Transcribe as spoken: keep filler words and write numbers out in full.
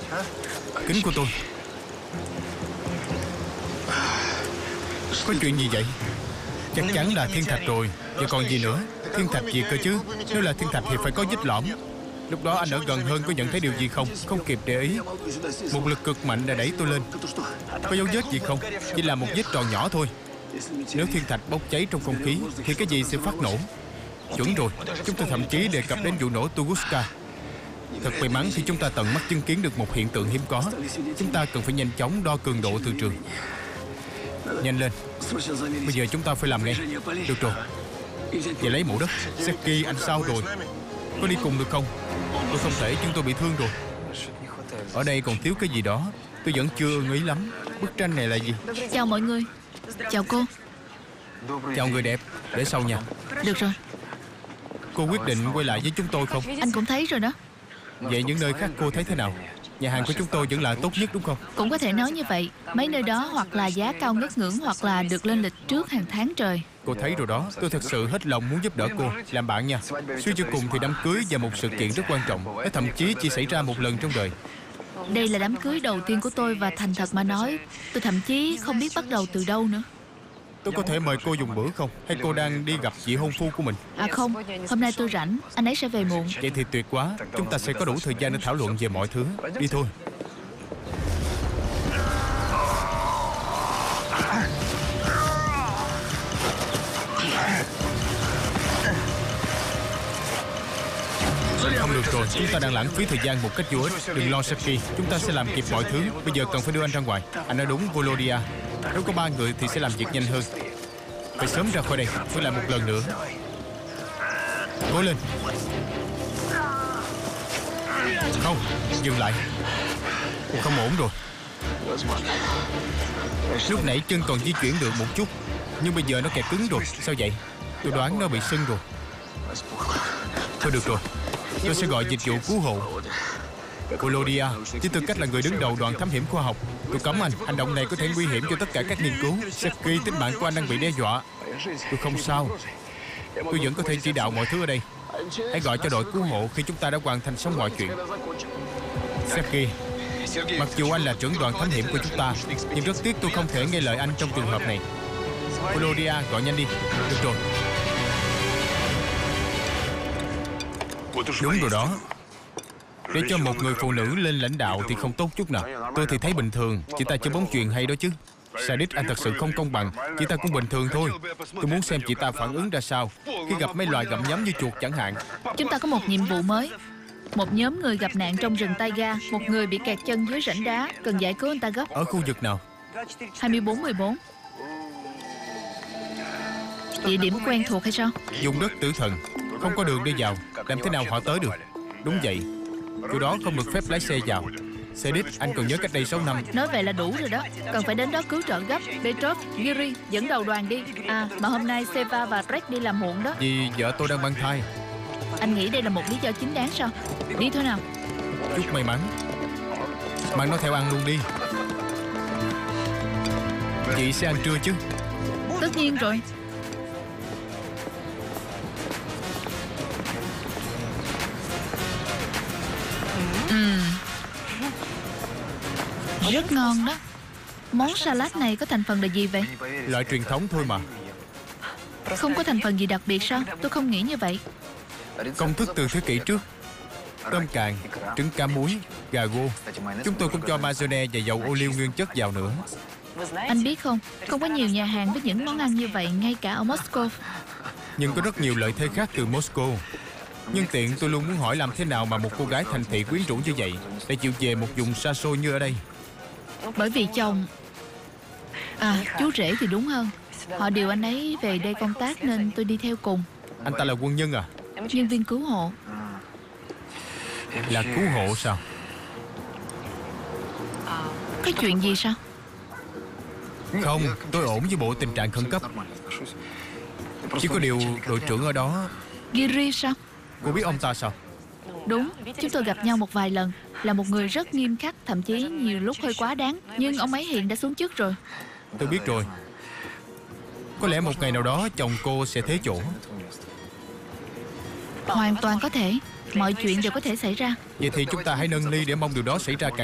Kính của tôi. Có chuyện gì vậy? Chắc chắn là thiên thạch rồi. Và còn gì nữa? Thiên thạch gì cơ chứ? Nếu là thiên thạch thì phải có vết lõm. Lúc đó anh ở gần hơn có nhận thấy điều gì không? Không kịp để ý. Một lực cực mạnh đã đẩy tôi lên. Có dấu vết gì không? Chỉ là một vết tròn nhỏ thôi. Nếu thiên thạch bốc cháy trong không khí thì cái gì sẽ phát nổ? Chuẩn rồi. Chúng tôi thậm chí đề cập đến vụ nổ Tunguska. Thật may mắn khi chúng ta tận mắt chứng kiến được một hiện tượng hiếm có. Chúng ta cần phải nhanh chóng đo cường độ từ trường. Nhanh lên. Bây giờ chúng ta phải làm ngay. Được rồi. Về lấy mũ đất. Seki, anh sao rồi? Có đi cùng được không? Tôi không thể, chúng tôi bị thương rồi. Ở đây còn thiếu cái gì đó. Tôi vẫn chưa ưng ý lắm. Bức tranh này là gì? Chào mọi người. Chào cô. Chào người đẹp. Để sau nha. Được rồi. Cô quyết định quay lại với chúng tôi không? Anh cũng thấy rồi đó. Vậy những nơi khác cô thấy thế nào? Nhà hàng của chúng tôi vẫn là tốt nhất đúng không? Cũng có thể nói như vậy. Mấy nơi đó hoặc là giá cao ngất ngưỡng, hoặc là được lên lịch trước hàng tháng trời. Cô thấy rồi đó. Tôi thật sự hết lòng muốn giúp đỡ cô. Làm bạn nha. Suy cho cùng thì đám cưới và một sự kiện rất quan trọng. Nó thậm chí chỉ xảy ra một lần trong đời. Đây là đám cưới đầu tiên của tôi, và thành thật mà nói, tôi thậm chí không biết bắt đầu từ đâu nữa. Tôi có thể mời cô dùng bữa không? Hay cô đang đi gặp vị hôn phu của mình? À không, hôm nay tôi rảnh. Anh ấy sẽ về muộn. Vậy thì tuyệt quá. Chúng ta sẽ có đủ thời gian để thảo luận về mọi thứ. Đi thôi. Không được rồi, chúng ta đang lãng phí thời gian một cách vô ích. Đừng lo Seki, chúng ta sẽ làm kịp mọi thứ. Bây giờ cần phải đưa anh ra ngoài. Anh nói đúng, Volodya. Nếu có ba người thì sẽ làm việc nhanh hơn. Phải sớm ra khỏi đây. Phải làm một lần nữa. Cố lên. Không, dừng lại. Không ổn rồi. Lúc nãy chân còn di chuyển được một chút, nhưng bây giờ nó kẹt cứng rồi. Sao vậy? Tôi đoán nó bị sưng rồi. Thôi được rồi, tôi sẽ gọi dịch vụ cứu hộ. Volodya, với tư cách là người đứng đầu đoàn thám hiểm khoa học, tôi cấm anh. Hành động này có thể nguy hiểm cho tất cả các nghiên cứu. Seki, tính mạng của anh đang bị đe dọa. Tôi không sao. Tôi vẫn có thể chỉ đạo mọi thứ ở đây. Hãy gọi cho đội cứu hộ khi chúng ta đã hoàn thành xong mọi chuyện. Seki, mặc dù anh là trưởng đoàn thám hiểm của chúng ta, nhưng rất tiếc tôi không thể nghe lời anh trong trường hợp này. Volodya, gọi nhanh đi. Được rồi. Đúng rồi đó. Để cho một người phụ nữ lên lãnh đạo thì không tốt chút nào. Tôi thì thấy bình thường. Chị ta chơi bóng chuyền hay đó chứ. Sadist, anh thật sự không công bằng. Chị ta cũng bình thường thôi. Tôi muốn xem chị ta phản ứng ra sao khi gặp mấy loài gặm nhấm như chuột chẳng hạn. Chúng ta có một nhiệm vụ mới. Một nhóm người gặp nạn trong rừng taiga. Một người bị kẹt chân dưới rãnh đá, cần giải cứu anh ta gấp. Ở khu vực nào? hai mươi bốn mười bốn. Địa điểm quen thuộc hay sao? Vùng đất tử thần, không có đường đi vào. Làm thế nào họ tới được? Đúng vậy. Chỗ đó không được phép lái xe vào. Sadist, anh còn nhớ cách đây sáu năm. Nói vậy là đủ rồi đó. Cần phải đến đó cứu trợ gấp. Petrov, Giri, dẫn đầu đoàn đi. À, mà hôm nay Seva và Trek đi làm muộn đó. Vì vợ tôi đang mang thai. Anh nghĩ đây là một lý do chính đáng sao? Đi thôi nào. Chúc may mắn. Mang nó theo ăn luôn đi. Chị sẽ ăn trưa chứ? Tất nhiên rồi. Ừm. Rất ngon đó. Món salad này có thành phần là gì vậy? Loại truyền thống thôi mà. Không có thành phần gì đặc biệt sao? Tôi không nghĩ như vậy. Công thức từ thế kỷ trước. Tôm càng, trứng cá muối, gà gô. Chúng tôi cũng cho mayonnaise và dầu ô liu nguyên chất vào nữa. Anh biết không, không có nhiều nhà hàng với những món ăn như vậy ngay cả ở Moscow. Nhưng có rất nhiều lợi thế khác từ Moscow. Nhân tiện tôi luôn muốn hỏi làm thế nào mà một cô gái thành thị quyến rũ như vậy để chịu về một vùng xa xôi như ở đây. Bởi vì chồng... À, chú rể thì đúng hơn. Họ điều anh ấy về đây công tác nên tôi đi theo cùng. Anh ta là quân nhân à? Nhân viên cứu hộ. Là cứu hộ sao? Có chuyện gì sao? Không, tôi ổn với bộ tình trạng khẩn cấp. Chỉ có điều đội trưởng ở đó. Giri sao? Cô biết ông ta sao? Đúng, chúng tôi gặp nhau một vài lần. Là một người rất nghiêm khắc, thậm chí nhiều lúc hơi quá đáng. Nhưng ông ấy hiện đã xuống chức rồi. Tôi biết rồi. Có lẽ một ngày nào đó chồng cô sẽ thế chỗ. Hoàn toàn có thể. Mọi chuyện đều có thể xảy ra. Vậy thì chúng ta hãy nâng ly để mong điều đó xảy ra càng